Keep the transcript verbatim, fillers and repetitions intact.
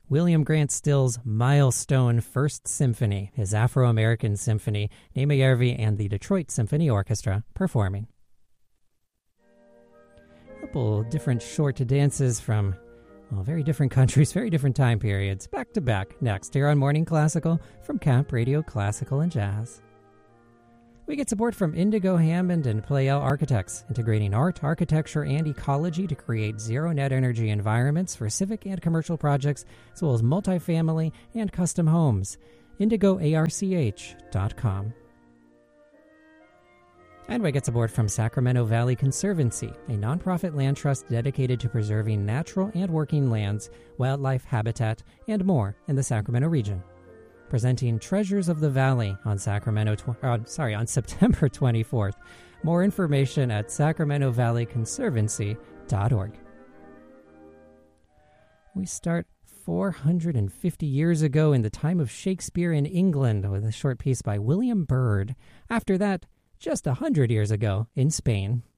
William Grant Still's milestone First Symphony, his Afro-American Symphony, Nehemiah and the Detroit Symphony Orchestra performing. A couple different short dances from, well, very different countries, very different time periods, back to back, next here on Morning Classical from Camp Radio Classical and Jazz. We get support from Indigo Hammond and Pleyel Architects, integrating art, architecture, and ecology to create zero-net energy environments for civic and commercial projects, as well as multifamily and custom homes. indigo arch dot com. And we get support from Sacramento Valley Conservancy, a nonprofit land trust dedicated to preserving natural and working lands, wildlife habitat, and more in the Sacramento region. Presenting Treasures of the Valley on Sacramento, tw- uh, sorry, on September twenty-fourth. More information at sacramento valley conservancy dot org. We start four hundred fifty years ago in the time of Shakespeare in England with a short piece by William Byrd. After that, just one hundred years ago in Spain.